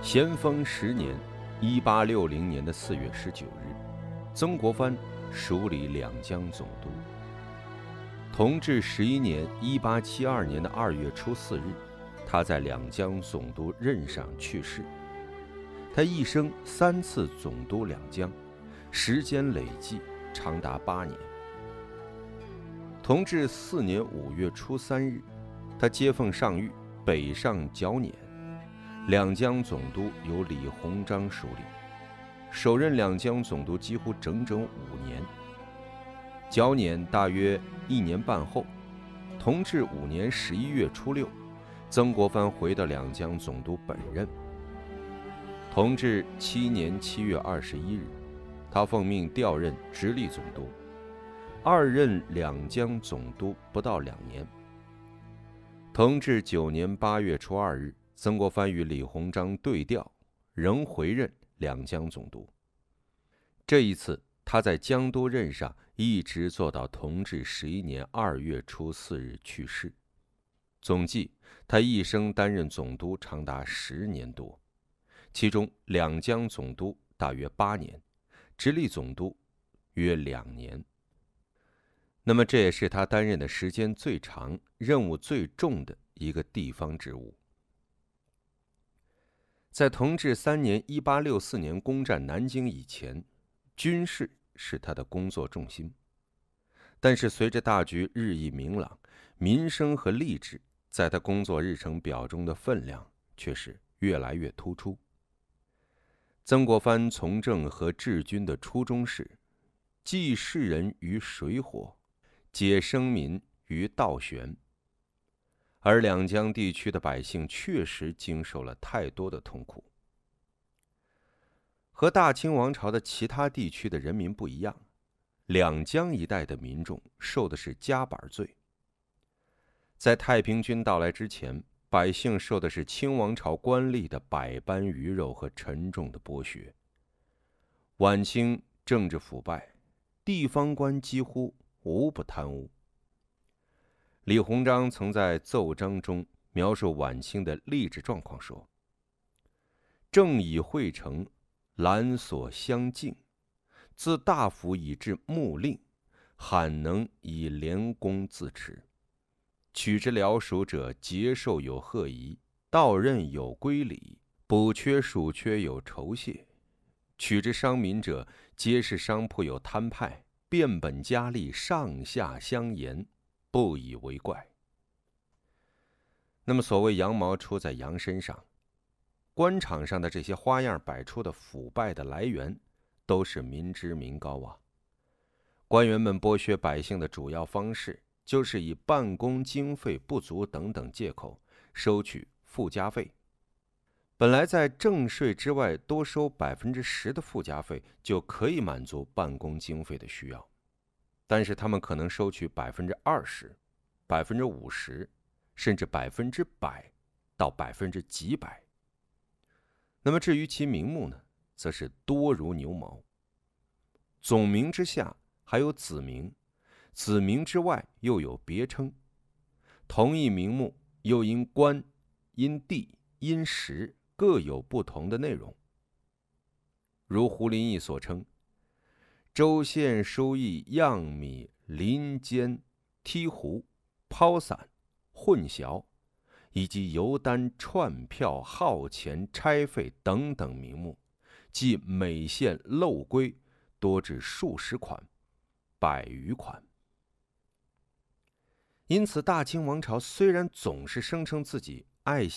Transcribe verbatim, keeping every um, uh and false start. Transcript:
咸丰十年（一八六零年的四月十九日），曾国藩署理两江总督。同治十一年（一八七二年的二月初四日），他在两江总督任上去世。他一生三次总督两江，时间累计长达八年。同治四年五月初三日，他接奉上谕，北上剿捻。两江总督由李鸿章署理，首任两江总督几乎整整五年。剿捻大约一年半后，同治五年十一月初六，曾国藩回到两江总督本任。同治七年七月二十一日，他奉命调任直隶总督，二任两江总督不到两年。同治九年八月初二日，曾国藩与李鸿章对调，仍回任两江总督。这一次，他在江都任上一直做到同治十一年二月初四日去世。总计，他一生担任总督长达十年多，其中两江总督大约八年，直隶总督约两年。那么，这也是他担任的时间最长、任务最重的一个地方职务。在同治三年（一八六四年）攻占南京以前，军事是他的工作重心。但是随着大局日益明朗，民生和吏治在他工作日程表中的分量却是越来越突出。曾国藩从政和治军的初衷是济世人于水火，解生民于道悬。而两江地区的百姓确实经受了太多的痛苦。和大清王朝的其他地区的人民不一样，两江一带的民众受的是夹板罪。在太平军到来之前，百姓受的是清王朝官吏的百般鱼肉和沉重的剥削。晚清政治腐败，地方官几乎无不贪污。李鸿章曾在奏章中描述晚清的吏治状况说：“政以会成，览所相敬，自大夫以至幕令，罕能以廉公自持。取之僚属者，节受有贺仪，到任有规礼，补缺属缺有酬谢。取之商民者，皆是商铺有摊派，变本加厉，上下相沿，不以为怪。”那么所谓羊毛出在羊身上，官场上的这些花样百出的腐败的来源都是民脂民膏啊。官员们剥削百姓的主要方式就是以办公经费不足等等借口收取附加费。本来在正税之外多收百分之十的附加费就可以满足办公经费的需要，但是他们可能收取百分之二十、百分之五十，甚至百分之百到百分之几百。那么至于其名目呢，则是多如牛毛。总名之下还有子名，子名之外又有别称。同一名目又因官、因地、因时各有不同的内容。如胡林翼所称，州县收益样米、林间、梯湖、抛散、混淆，以及邮单、串票、耗钱、差费等等名目，即每县漏规多至数十款、百余款。因此，大清王朝虽然总是声称自己爱